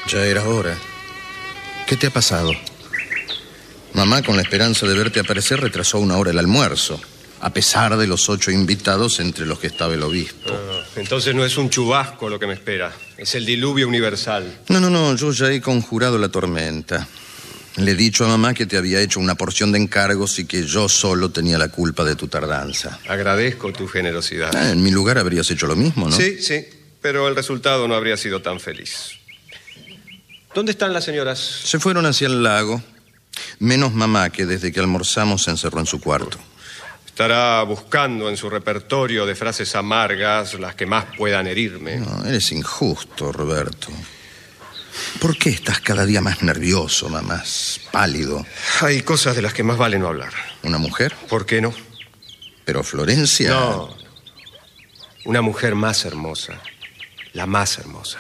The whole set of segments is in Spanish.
Ya era hora. ¿Qué te ha pasado? Mamá, con la esperanza de verte aparecer, retrasó 1 hora el almuerzo, a pesar de los 8 invitados entre los que estaba el obispo. Entonces no es un chubasco lo que me espera. Es el diluvio universal. No, yo ya he conjurado la tormenta. Le he dicho a mamá que te había hecho una porción de encargos y que yo solo tenía la culpa de tu tardanza. Agradezco tu generosidad. En mi lugar habrías hecho lo mismo, ¿no? Sí, pero el resultado no habría sido tan feliz. ¿Dónde están las señoras? Se fueron hacia el lago. Menos mamá, que desde que almorzamos se encerró en su cuarto. Estará buscando en su repertorio de frases amargas las que más puedan herirme. No, eres injusto, Roberto. ¿Por qué estás cada día más nervioso, más pálido? Hay cosas de las que más vale no hablar. ¿Una mujer? ¿Por qué no? Pero Florencia... No. Una mujer más hermosa. La más hermosa.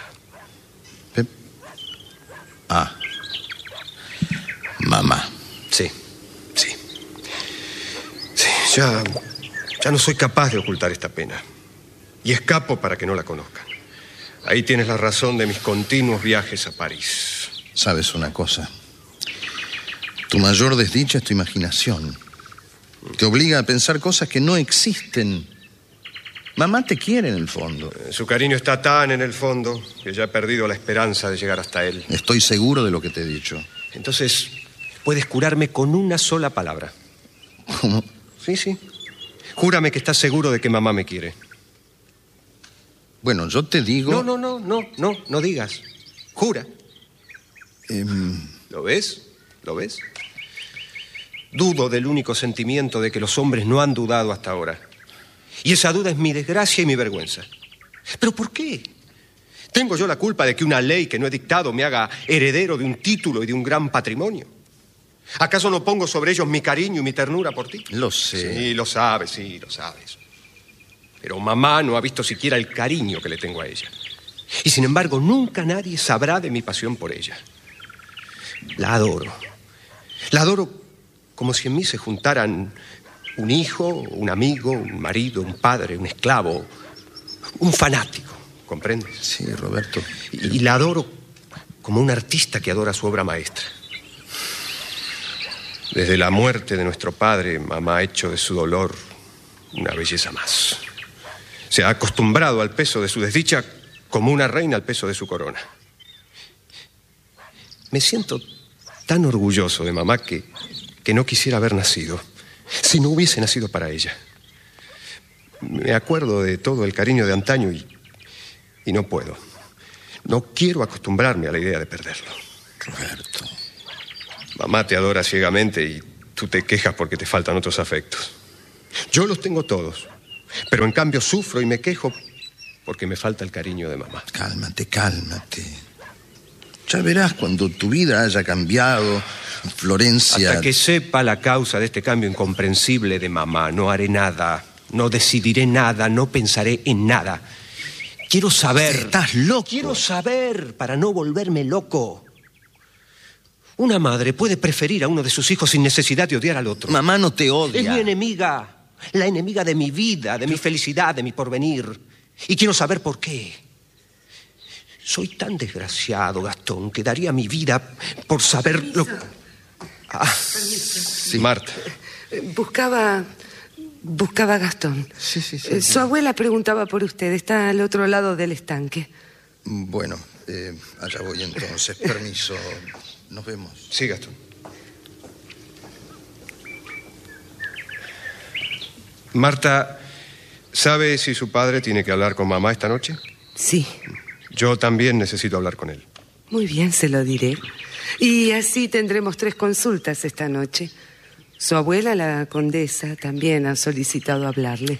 Mamá. Sí. Ya no soy capaz de ocultar esta pena. Y escapo para que no la conozcan. Ahí tienes la razón de mis continuos viajes a París. ¿Sabes una cosa? Tu mayor desdicha es tu imaginación. Te obliga a pensar cosas que no existen. Mamá te quiere en el fondo. Su cariño está tan en el fondo que ya he perdido la esperanza de llegar hasta él. Estoy seguro de lo que te he dicho. Entonces, puedes curarme con una sola palabra. ¿Cómo? Sí. Júrame que estás seguro de que mamá me quiere. Bueno, yo te digo... No digas. Jura. ¿Lo ves? Dudo del único sentimiento de que los hombres no han dudado hasta ahora. Y esa duda es mi desgracia y mi vergüenza. ¿Pero por qué? ¿Tengo yo la culpa de que una ley que no he dictado me haga heredero de un título y de un gran patrimonio? ¿Acaso no pongo sobre ellos mi cariño y mi ternura por ti? Lo sé. Sí, lo sabes. Pero mamá no ha visto siquiera el cariño que le tengo a ella. Y sin embargo, nunca nadie sabrá de mi pasión por ella. La adoro. La adoro como si en mí se juntaran un hijo, un amigo, un marido, un padre, un esclavo, un fanático. ¿Comprendes? Sí, Roberto. Y la adoro como un artista que adora su obra maestra. Desde la muerte de nuestro padre, mamá ha hecho de su dolor una belleza más. Se ha acostumbrado al peso de su desdicha como una reina al peso de su corona. Me siento tan orgulloso de mamá que no quisiera haber nacido, si no hubiese nacido para ella. Me acuerdo de todo el cariño de antaño y no puedo. No quiero acostumbrarme a la idea de perderlo. Roberto. Mamá te adora ciegamente y tú te quejas porque te faltan otros afectos. Yo los tengo todos, pero en cambio sufro y me quejo porque me falta el cariño de mamá. Cálmate. Ya verás cuando tu vida haya cambiado, Florencia... Hasta que sepa la causa de este cambio incomprensible de mamá, no haré nada, no decidiré nada, no pensaré en nada. Quiero saber... Estás loco. Quiero saber para no volverme loco. Una madre puede preferir a uno de sus hijos sin necesidad de odiar al otro. Mamá no te odia. Es mi enemiga, la enemiga de mi vida, de mi felicidad, de mi porvenir. Y quiero saber por qué. Soy tan desgraciado, Gastón, que daría mi vida por saber lo... Sí. Marta. Buscaba a Gastón. Sí. Su abuela preguntaba por usted. Está al otro lado del estanque. Bueno, allá voy entonces. Permiso. Nos vemos. Sí, Gastón. Marta, ¿sabe si su padre tiene que hablar con mamá esta noche? Sí. Yo también necesito hablar con él. Muy bien, se lo diré. Y así tendremos 3 consultas esta noche. Su abuela, la condesa, también ha solicitado hablarle.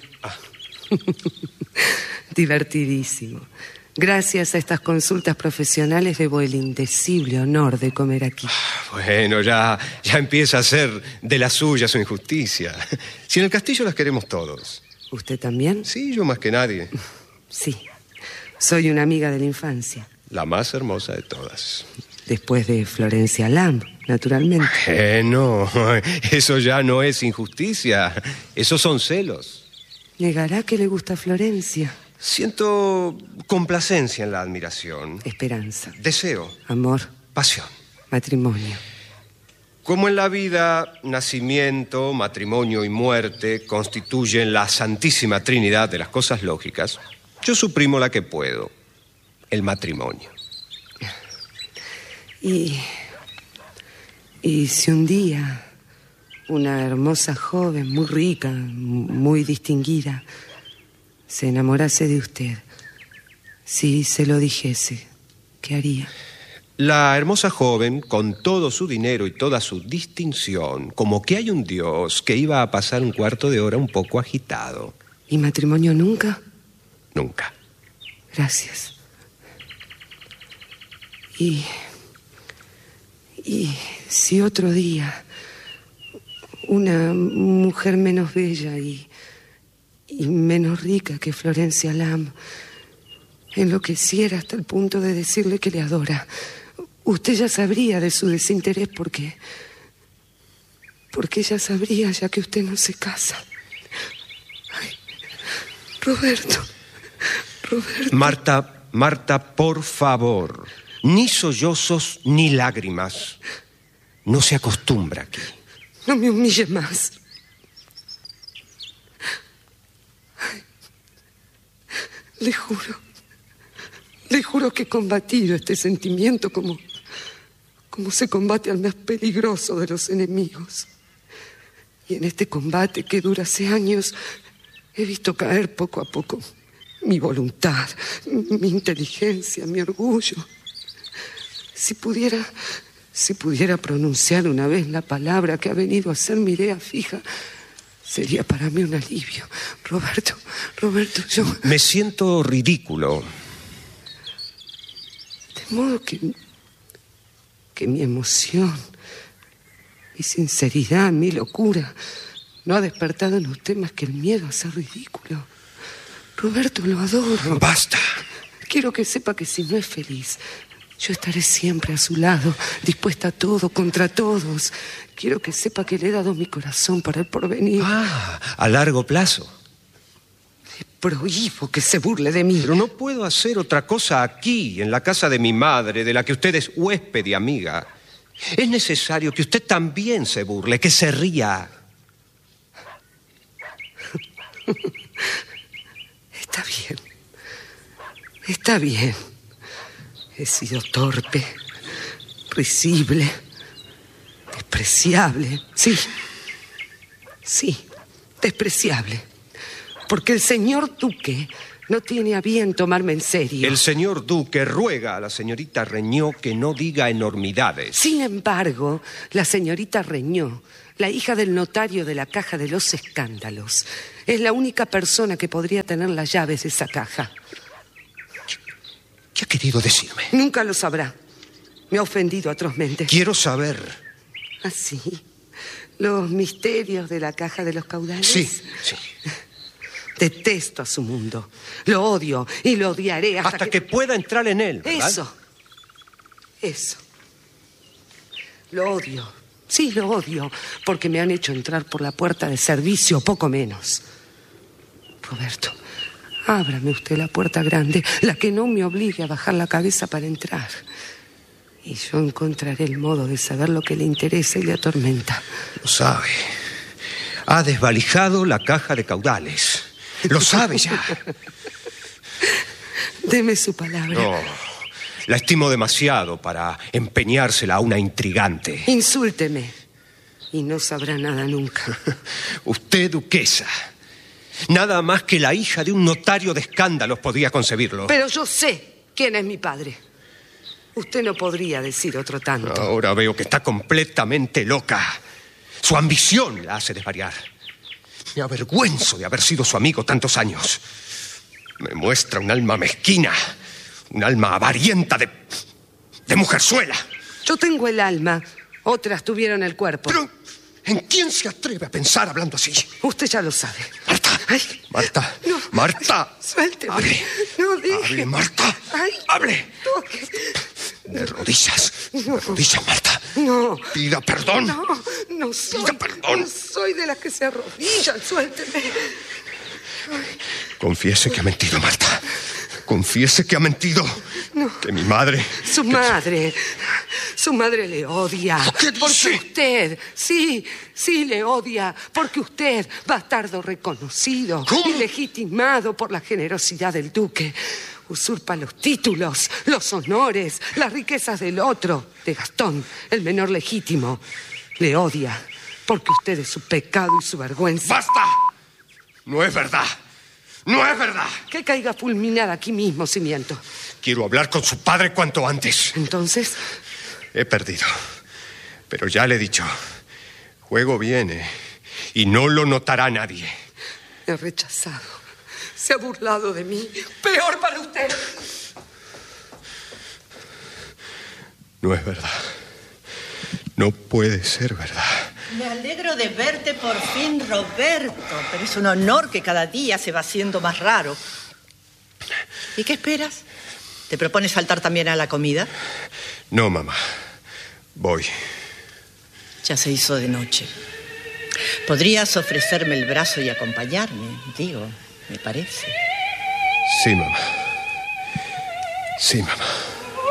Divertidísimo. Gracias a estas consultas profesionales debo el indecible honor de comer aquí. Bueno, ya empieza a ser de la suya su injusticia. Si en el castillo las queremos todos. ¿Usted también? Sí, yo más que nadie. Sí. Soy una amiga de la infancia. La más hermosa de todas. Después de Florencia Lamb, naturalmente. No, eso ya no es injusticia. Esos son celos. ¿Negará que le gusta Florencia? Siento complacencia en la admiración. Esperanza. Deseo. Amor. Pasión. Matrimonio. Como en la vida, nacimiento, matrimonio y muerte constituyen la santísima trinidad de las cosas lógicas, yo suprimo la que puedo, el matrimonio. Y si un día una hermosa joven, muy rica, muy distinguida, se enamorase de usted, si se lo dijese, ¿qué haría? La hermosa joven, con todo su dinero y toda su distinción, como que hay un Dios que iba a pasar un cuarto de hora un poco agitado. ¿Y matrimonio nunca? Nunca. Gracias. Y si otro día una mujer menos bella y menos rica que Florencia Lamb enloqueciera hasta el punto de decirle que le adora, usted ya sabría de su desinterés porque ella sabría ya que usted no se casa. Ay, Roberto. Marta, por favor, ni sollozos ni lágrimas. No se acostumbra aquí. No me humille más. Ay, le juro que he combatido este sentimiento como se combate al más peligroso de los enemigos. Y en este combate que dura hace años, he visto caer poco a poco mi voluntad, mi inteligencia, mi orgullo. Si pudiera pronunciar una vez la palabra que ha venido a ser mi idea fija, sería para mí un alivio. Roberto, yo... Me siento ridículo. De modo que mi emoción, mi sinceridad, mi locura, no ha despertado en usted más que el miedo a ser ridículo. Roberto, lo adoro. Basta. Quiero que sepa que si no es feliz, yo estaré siempre a su lado, dispuesta a todo, contra todos. Quiero que sepa que le he dado mi corazón para el porvenir. A largo plazo. Le prohíbo que se burle de mí. Pero no puedo hacer otra cosa aquí, en la casa de mi madre, de la que usted es huésped y amiga. Es necesario que usted también se burle, que se ría. Está bien. He sido torpe, risible, despreciable. Sí, despreciable. Porque el señor Duque no tiene a bien tomarme en serio. El señor Duque ruega a la señorita Reñó que no diga enormidades. Sin embargo, la señorita Reñó, la hija del notario de la Caja de los Escándalos, es la única persona que podría tener las llaves de esa caja. ¿Qué ha querido decirme? Nunca lo sabrá. Me ha ofendido atrozmente. Quiero saber. ¿Ah, sí? ¿Los misterios de la Caja de los Caudales? Sí. Detesto a su mundo. Lo odio y lo odiaré hasta que pueda entrar en él, ¿verdad? Eso. Lo odio. Sí, lo odio, porque me han hecho entrar por la puerta de servicio, poco menos. Roberto, ábrame usted la puerta grande, la que no me obligue a bajar la cabeza para entrar. Y yo encontraré el modo de saber lo que le interesa y le atormenta. Lo sabe. Ha desvalijado la Caja de Caudales. Lo sabe ya. Deme su palabra. No, la estimo demasiado para empeñársela a una intrigante. Insúlteme y no sabrá nada nunca. Usted, duquesa, nada más que la hija de un notario de escándalos podía concebirlo. Pero yo sé quién es mi padre. Usted no podría decir otro tanto. Ahora veo que está completamente loca. Su ambición la hace desvariar. Me avergüenzo de haber sido su amigo tantos años. Me muestra un alma mezquina, un alma avarienta de mujerzuela. Yo tengo el alma, otras tuvieron el cuerpo. Pero, ¿en quién se atreve a pensar hablando así? Usted ya lo sabe. Marta, Ay, Marta, no, Marta. Suélteme. Hable. No, deje. Hable, Marta. Ay, hable. Toque. De rodillas, Marta. No. Pida perdón. No soy. Pida perdón. No soy de las que se arrodillan. Suélteme. Confiese que ha mentido, Marta. Confiese que ha mentido. No. Que mi madre... Su madre le odia. ¿Qué porque dice? usted, sí, le odia. Porque usted, bastardo reconocido ¿Cómo? y legitimado por la generosidad del duque, usurpa los títulos, los honores, las riquezas del otro, de Gastón, el menor legítimo. Le odia porque usted es su pecado y su vergüenza. ¡Basta! No es verdad. ¡No es verdad! Que caiga fulminada aquí mismo, si miento. Quiero hablar con su padre cuanto antes. Entonces, He perdido. Pero ya le he dicho, juego viene y no lo notará nadie. me ha rechazado. Se ha burlado de mí. Peor para usted. No es verdad. No puede ser verdad. Me alegro de verte por fin, Roberto, pero es un honor que cada día se va haciendo más raro. ¿Y qué esperas? ¿Te propones faltar también a la comida? No, mamá. Voy. Ya se hizo de noche. Podrías ofrecerme el brazo y acompañarme, digo, me parece. Sí, mamá. Sí, mamá.